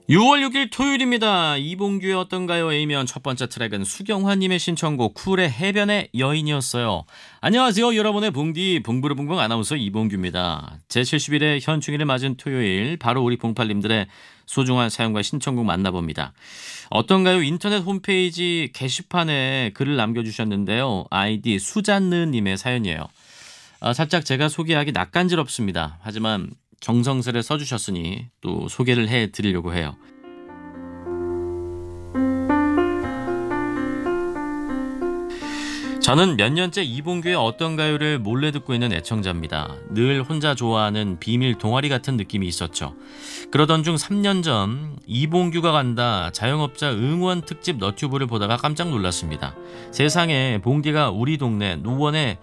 6월 6일 토요일입니다. 이봉규의 어떤가요? A면 첫 번째 트랙은 수경화님의 신청곡 쿨의 해변의 여인이었어요. 안녕하세요. 여러분의 붕디 붕부르붕붕 아나운서 이봉규입니다. 제71회 현충일을 맞은 토요일 바로 우리 봉팔님들의 소중한 사연과 신청곡 만나봅니다. 어떤가요? 인터넷 홈페이지 게시판에 글을 남겨주셨는데요. 아이디 수잔느님의 사연이에요. 살짝 제가 소개하기 낯간지럽습니다. 하지만 정성스레 써주셨으니 또 소개를 해드리려고 해요. 저는 몇 년째 이봉규의 어떤가요를 몰래 듣고 있는 애청자입니다. 늘 혼자 좋아하는 비밀 동아리 같은 느낌이 있었죠. 그러던 중 3년 전 이봉규가 간다 자영업자 응원 특집 너튜브를 보다가 깜짝 놀랐습니다. 세상에 봉디가 우리 동네 노원의